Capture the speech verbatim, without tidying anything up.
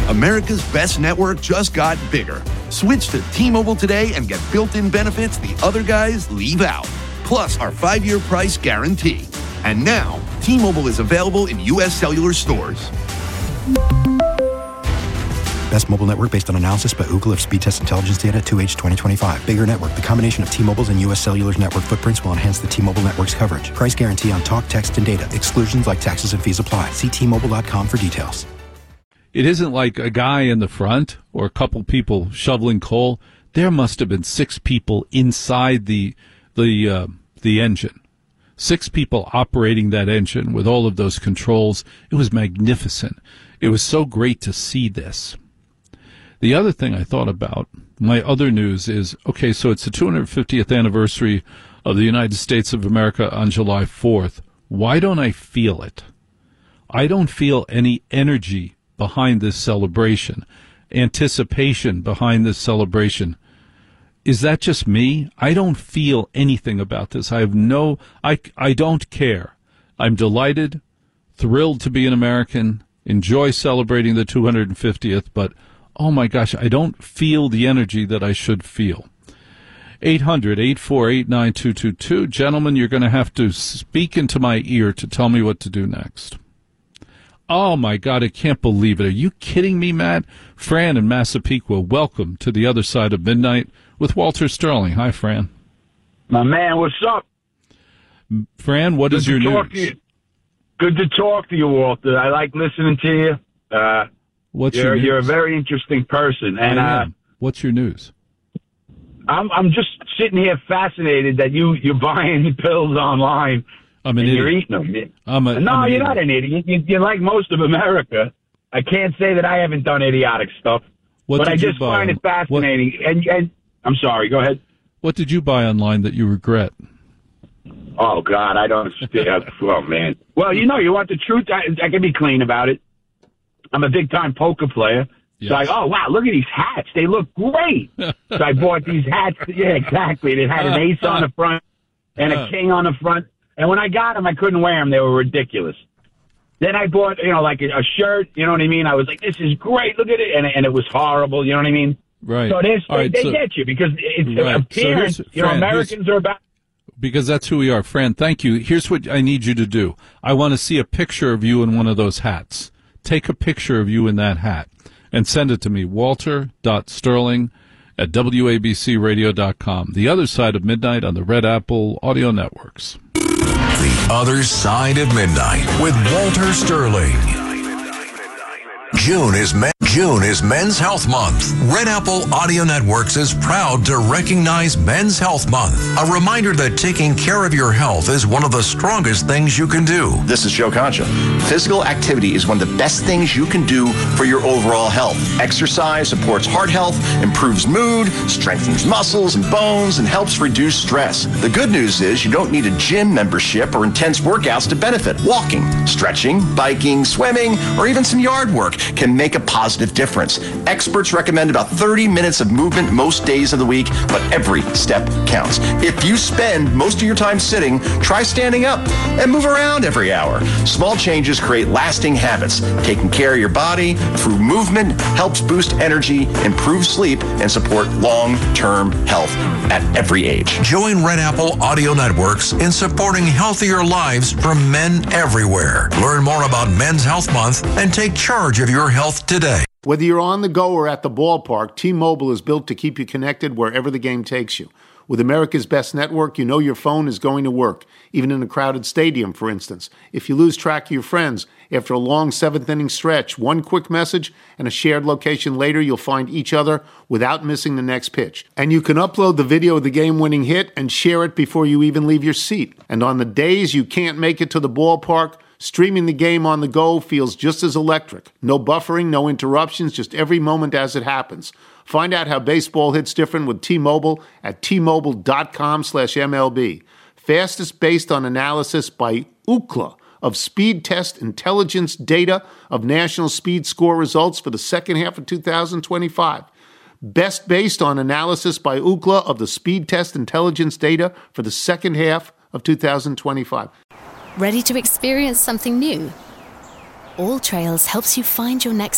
America's best network just got bigger. Switch to T-Mobile today and get built-in benefits the other guys leave out. Plus our five-year price guarantee. And now, T-Mobile is available in U S cellular stores. Best mobile network based on analysis by Ookla of speed test intelligence data two H twenty twenty-five. Bigger network. The combination of T-Mobile's and U S Cellular's network footprints will enhance the T-Mobile network's coverage. Price guarantee on talk, text, and data. Exclusions like taxes and fees apply. See T Mobile dot com for details. It isn't like a guy in the front or a couple people shoveling coal. There must have been six people inside the the uh, the engine. Six people operating that engine with all of those controls. It was magnificent. It was so great to see this. The other thing I thought about, my other news is, okay, so it's the two hundred fiftieth anniversary of the United States of America on July fourth. Why don't I feel it? I don't feel any energy behind this celebration, anticipation behind this celebration. Is that just me? I don't feel anything about this. I have no, I, I don't care. I'm delighted, thrilled to be an American, enjoy celebrating the two hundred fiftieth, but oh my gosh, I don't feel the energy that I should feel. eight hundred, eight four eight, nine two two two. Gentlemen, you're going to have to speak into my ear to tell me what to do next. Oh my God, I can't believe it. Are you kidding me, Matt? Fran in Massapequa, welcome to the other side of midnight with Walter Sterling. Hi, Fran. My man, what's up? Fran, what Good is your news? news? Good to talk to you, Walter. I like listening to you. Uh, What's you're, your news? You're a very interesting person. And uh, what's your news? I'm I'm just sitting here fascinated that you, you're buying pills online. I'm an and idiot. You're eating them. I'm a, no, I'm an you're idiot. not an idiot. You, you're like most of America. I can't say that I haven't done idiotic stuff. What but did I you just buy? find it fascinating. And, and I'm sorry, go ahead. What did you buy online that you regret? Oh, God, I don't understand. Oh, man. Well, you know, you want the truth? I, I can be clean about it. I'm a big-time poker player. Yes. So I, oh, wow, look at these hats. They look great. So I bought these hats. Yeah, exactly. They had an ace on the front and a king on the front. And when I got them, I couldn't wear them. They were ridiculous. Then I bought, you know, like a, a shirt. You know what I mean? I was like, this is great. Look at it. And, and it was horrible. You know what I mean? Right. So they, All right, they so, get you because it's right. appearance. So you know, Fran, Americans are about. Because that's who we are. Fran, thank you. Here's what I need you to do. I want to see a picture of you in one of those hats. Take a picture of you in that hat and send it to me, walter dot sterling at w a b c radio dot com. The Other Side of Midnight on the Red Apple Audio Networks. The Other Side of Midnight with Walter Sterling. June is men- June is Men's Health Month. Red Apple Audio Networks is proud to recognize Men's Health Month. A reminder that taking care of your health is one of the strongest things you can do. This is Joe Concha. Physical activity is one of the best things you can do for your overall health. Exercise supports heart health, improves mood, strengthens muscles and bones, and helps reduce stress. The good news is you don't need a gym membership or intense workouts to benefit. Walking, stretching, biking, swimming, or even some yard work can make a positive difference. Experts recommend about thirty minutes of movement most days of the week, but every step counts. If you spend most of your time sitting, try standing up and move around every hour. Small changes create lasting habits. Taking care of your body through movement helps boost energy, improve sleep, and support long-term health at every age. Join Red Apple Audio Networks in supporting healthier lives for men everywhere. Learn more about Men's Health Month and take charge of your health today. Whether you're on the go or at the ballpark, T-Mobile is built to keep you connected wherever the game takes you. With America's best network, you know your phone is going to work, even in a crowded stadium, for instance. If you lose track of your friends, after a long seventh-inning stretch, one quick message and a shared location later, you'll find each other without missing the next pitch. And you can upload the video of the game-winning hit and share it before you even leave your seat. And on the days you can't make it to the ballpark, streaming the game on the go feels just as electric. No buffering, no interruptions, just every moment as it happens. Find out how baseball hits different with T-Mobile at T-Mobile.com slash MLB. Fastest based on analysis by Ookla of speed test intelligence data of national speed score results for the second half of two thousand twenty-five. Best based on analysis by Ookla of the speed test intelligence data for the second half of two thousand twenty-five. Ready to experience something new? All Trails helps you find your next